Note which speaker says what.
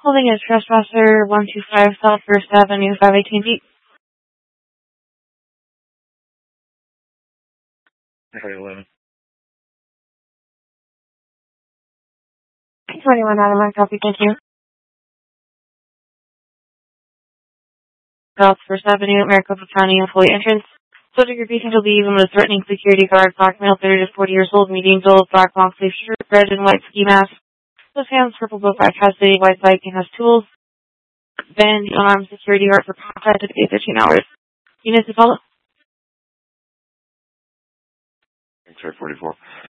Speaker 1: Holding is trespasser 125 South First Avenue, 518 feet.
Speaker 2: 11.
Speaker 1: 21 out of my copy, thank you. South First Avenue, Maricopa County employee entrance. Subject repeating to leave and was threatening security guard, black male, 30 to 40 years old, medium build, black long sleeve shirt, red and white ski mask. Those hands, purple boat bag, custody, white bike, and has tools. Been the unarmed security guard for contact at 15 hours. Units to follow.
Speaker 2: X-ray 44.